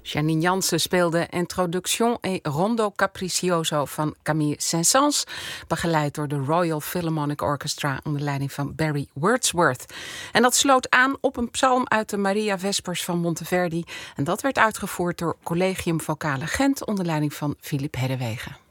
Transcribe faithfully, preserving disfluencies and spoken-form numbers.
Janine Jansen speelde Introduction et Rondo Capriccioso van Camille Saint-Saëns, begeleid door de Royal Philharmonic Orchestra onder leiding van Barry Wordsworth. En dat sloot aan op een psalm uit de Maria Vespers van Monteverdi. En dat werd uitgevoerd door Collegium Vocale Gent onder leiding van Philippe Heddewege.